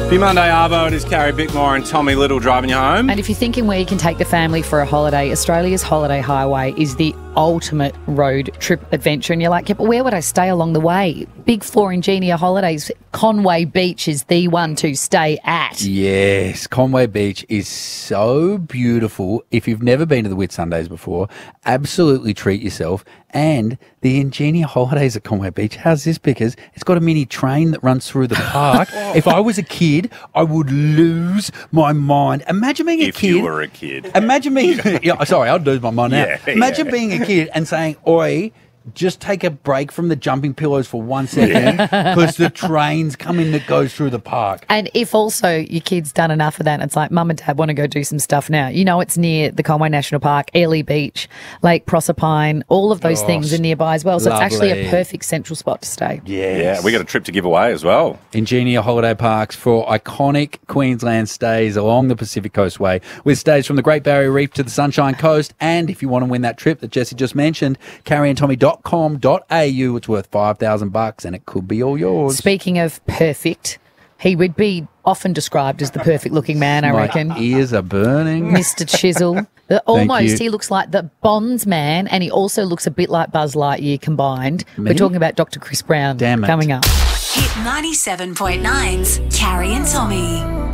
The Monday Arvo, it is Carrie Bickmore and Tommy Little driving you home. And if you're thinking where you can take the family for a holiday, Australia's Holiday Highway is the ultimate road trip adventure. And you're like, yeah, but where would I stay along the way? Big Floor Ingenia Holidays, Conway Beach is the one to stay at. Yes, Conway Beach is so beautiful. If you've never been to the Whitsundays before, absolutely treat yourself. And the Ingenia Holidays at Conway Beach, how's this? Because it's got a mini train that runs through the park. If I was a kid, I would lose my mind. Imagine being a kid. If you were a kid. Imagine being... sorry, I'd lose my mind now. Imagine being a kid and saying, oi... just take a break from the jumping pillows for 1 second because the train's coming that goes through the park. And if also your kid's done enough of that and it's like, Mum and Dad want to go do some stuff now. You know it's near the Conway National Park, Airlie Beach, Lake Proserpine, all of those things are nearby as well. So lovely. it's actually a perfect central spot to stay. Yes. Yeah, we got a trip to give away as well. Ingenia Holiday Parks for iconic Queensland stays along the Pacific Coastway with stays from the Great Barrier Reef to the Sunshine Coast. And if you want to win that trip that Jesse just mentioned, carrieandtommy.com.au. It's worth $5,000 and it could be all yours. Speaking of perfect, he would be often described as the perfect looking man, I reckon. My ears are burning. Mr. Chisel. Almost, he looks like the Bonds man and he also looks a bit like Buzz Lightyear combined. Me? We're talking about Dr. Chris Brown Damn it. coming up. Hit 97.9's Carrie and Tommy.